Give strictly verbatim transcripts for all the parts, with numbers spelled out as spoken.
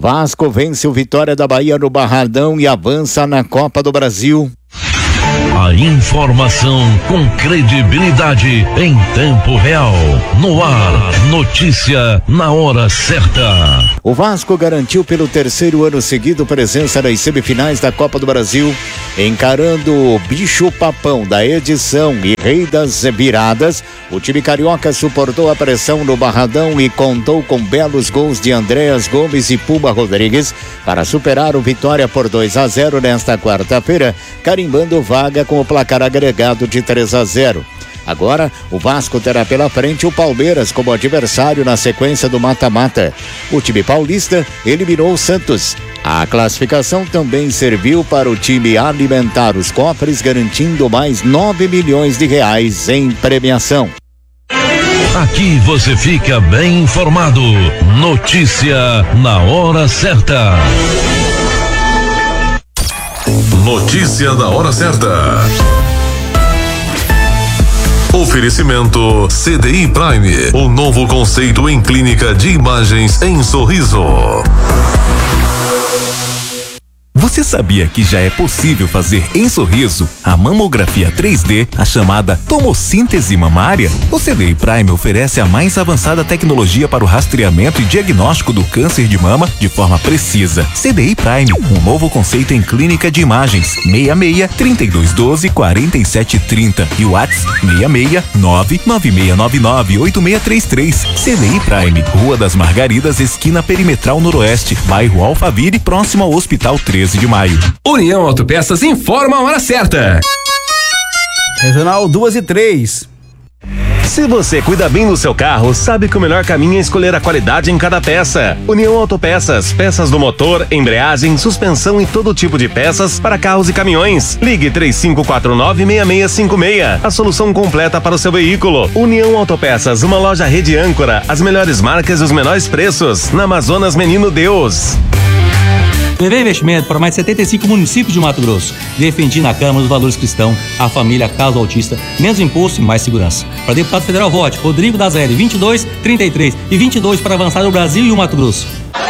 Vasco vence o Vitória da Bahia no Barradão e avança na Copa do Brasil. A informação com credibilidade em tempo real. No ar, notícia na hora certa. O Vasco garantiu pelo terceiro ano seguido presença nas semifinais da Copa do Brasil, encarando o bicho papão da edição e rei das viradas. O time carioca suportou a pressão no Barradão e contou com belos gols de Andréas Gomes e Puma Rodrigues para superar o Vitória por dois a zero nesta quarta-feira, carimbando vaga com o placar agregado de três a zero. Agora, o Vasco terá pela frente o Palmeiras como adversário na sequência do mata-mata. O time paulista eliminou o Santos. A classificação também serviu para o time alimentar os cofres, garantindo mais nove milhões de reais em premiação. Aqui você fica bem informado. Notícia na hora certa. Notícia da hora certa. Oferecimento C D I Prime, o novo conceito em clínica de imagens em Sorriso. Você sabia que já é possível fazer em Sorriso a mamografia três D, a chamada tomossíntese mamária? O C D I Prime oferece a mais avançada tecnologia para o rastreamento e diagnóstico do câncer de mama de forma precisa. C D I Prime, um novo conceito em clínica de imagens. seis seis, trinta e dois doze, quarenta e sete trinta e o WhatsApp seis seis, nove nove seis nove nove, oito seis três três. C D I Prime, Rua das Margaridas, esquina Perimetral Noroeste, bairro Alphaville, próximo ao Hospital treze de maio. União Autopeças informa a hora certa. Regional duas e três. Se você cuida bem do seu carro, sabe que o melhor caminho é escolher a qualidade em cada peça. União Autopeças, peças do motor, embreagem, suspensão e todo tipo de peças para carros e caminhões. Ligue três cinco quatro nove, seis seis cinco seis. A solução completa para o seu veículo. União Autopeças, uma loja rede âncora, as melhores marcas e os menores preços. Na Amazonas Menino Deus. Levei investimento para mais de setenta e cinco municípios de Mato Grosso. Defendi na Câmara os valores cristãos, a família, a causa autista, menos imposto e mais segurança. Para deputado federal, vote Rodrigo Dazelli, vinte e dois, trinta e três e vinte e dois para avançar o Brasil e o Mato Grosso.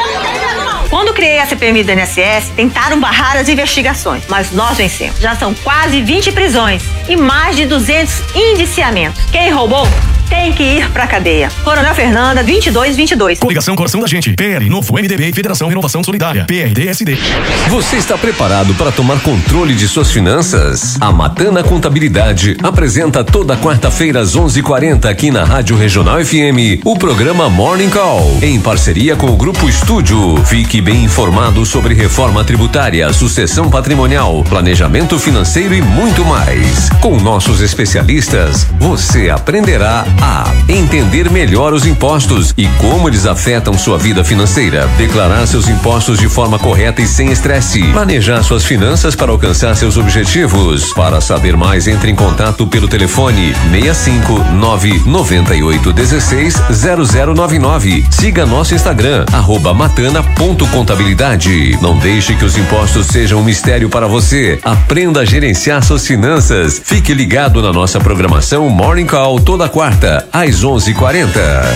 Quando criei a C P M do I N S S, tentaram barrar as investigações, mas nós vencemos. Já são quase vinte prisões e mais de duzentos indiciamentos. Quem roubou tem que ir pra cadeia. Coronel Fernanda, vinte e dois vinte e dois. Coligação Coração da Gente, P L, Novo, M D B e Federação Renovação Solidária, P R D S D. Você está preparado para tomar controle de suas finanças? A Matana Contabilidade apresenta toda quarta-feira às onze e quarenta aqui na Rádio Regional F M o programa Morning Call, em parceria com o Grupo Estúdio. Fique bem informado sobre reforma tributária, sucessão patrimonial, planejamento financeiro e muito mais. Com nossos especialistas, você aprenderá a entender melhor os impostos e como eles afetam sua vida financeira, declarar seus impostos de forma correta e sem estresse, planejar suas finanças para alcançar seus objetivos. Para saber mais, entre em contato pelo telefone seis cinco nove nove oito um seis zero zero nove nove. Siga nosso Instagram, arroba matana ponto contabilidade. Não deixe que os impostos sejam um mistério para você. Aprenda a gerenciar suas finanças. Fique ligado na nossa programação Morning Call toda quarta às onze e quarenta.